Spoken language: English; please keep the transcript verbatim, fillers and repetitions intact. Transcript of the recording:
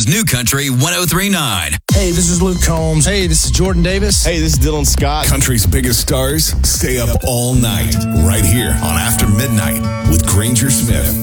New Country one oh three point nine. Hey, this is Luke Combs. Hey, this is Jordan Davis. Hey, this is Dylan Scott. Country's biggest stars stay up all night right here on After Midnight with Granger Smith.